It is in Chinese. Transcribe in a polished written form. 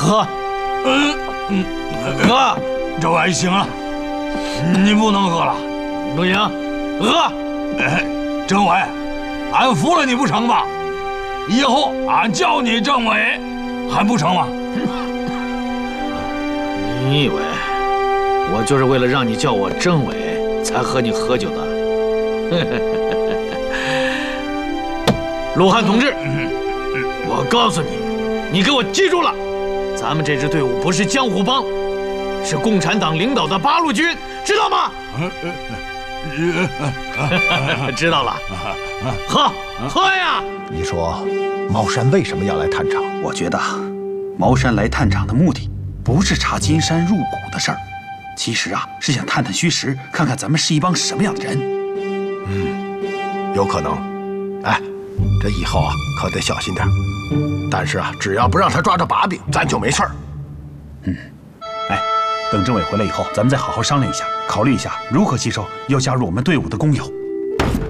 喝。喝。 政委行了，你不能喝了， 不行，喝。 政委，俺服了你不成吗？以后俺叫你政委，还不成吗？ 你以为我就是为了让你叫我政委才和你喝酒的？陆汉同志，我告诉你，你给我记住了，咱们这支队伍不是江湖帮，是共产党领导的八路军，知道吗？知道了，喝呀！ 你说，茅山为什么要来探场？ 我觉得，茅山来探场的目的不是查金山入谷的事儿，其实啊是想探探虚实，看看咱们是一帮什么样的人。 有可能。哎，这以后啊可得小心点。但是啊，只要不让他抓着把柄，咱就没事儿。 哎，等政委回来以后，咱们再好好商量一下，考虑一下如何吸收要加入我们队伍的工友。